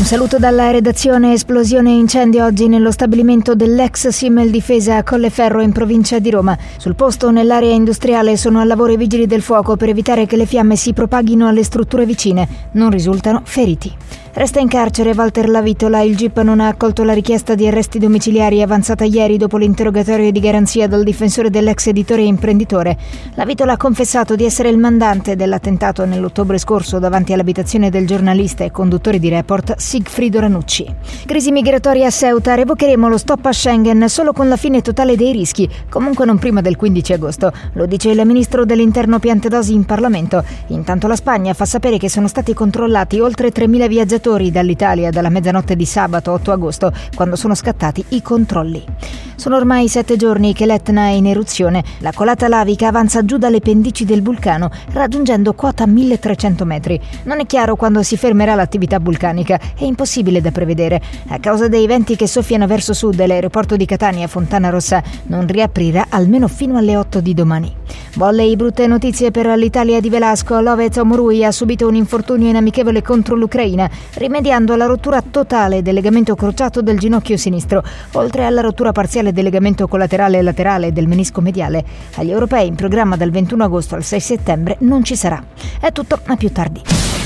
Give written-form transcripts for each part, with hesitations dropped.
Un saluto dalla redazione. Esplosione e incendio oggi nello stabilimento dell'ex Simel Difesa a Colleferro in provincia di Roma. Sul posto, nell'area industriale, sono al lavoro i vigili del fuoco per evitare che le fiamme si propaghino alle strutture vicine. Non risultano feriti. Resta in carcere Walter Lavitola. Il GIP non ha accolto la richiesta di arresti domiciliari avanzata ieri dopo l'interrogatorio di garanzia dal difensore dell'ex editore e imprenditore. Lavitola ha confessato di essere il mandante dell'attentato nell'ottobre scorso davanti all'abitazione del giornalista e conduttore di Report Sigfrido Ranucci. Crisi migratoria a Ceuta. Revocheremo lo stop a Schengen solo con la fine totale dei rischi, comunque non prima del 15 agosto. Lo dice il ministro dell'Interno Piantedosi in Parlamento. Intanto la Spagna fa sapere che sono stati controllati oltre 3.000 viaggiatori dall'Italia dalla mezzanotte di sabato 8 agosto, quando sono scattati i controlli. Sono ormai 7 giorni che l'Etna è in eruzione. La colata lavica avanza giù dalle pendici del vulcano, raggiungendo quota 1300 metri. Non è chiaro quando si fermerà l'attività vulcanica, è impossibile da prevedere. A causa dei venti che soffiano verso sud, l'aeroporto di Catania Fontana Rossa non riaprirà almeno fino alle 8 di domani. Volley, brutte notizie per l'Italia di Velasco. Loveth Omurui ha subito un infortunio in amichevole contro l'Ucraina, rimediando alla rottura totale del legamento crociato del ginocchio sinistro, oltre alla rottura parziale del legamento collaterale laterale del menisco mediale. Agli europei in programma dal 21 agosto al 6 settembre non ci sarà. È tutto, a più tardi.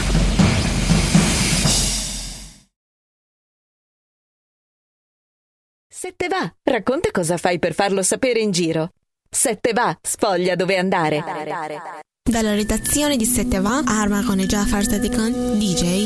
Se te va, racconta cosa fai per farlo sapere in giro. Se te va, sfoglia dove andare. Dalla redazione di Se te va, Arma con Jafar Sadikan, DJ